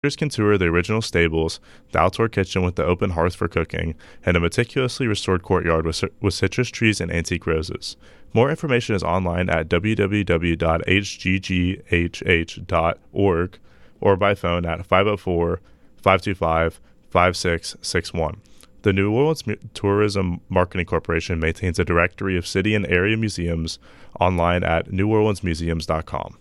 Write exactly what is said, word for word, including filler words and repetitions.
Visitors can tour the original stables, the outdoor kitchen with the open hearth for cooking, and a meticulously restored courtyard with, with citrus trees and antique roses. More information is online at w w w dot h g g h h dot org or by phone at five oh four, five two five, five six six one. The New Orleans Tourism Marketing Corporation maintains a directory of city and area museums online at new orleans museums dot com.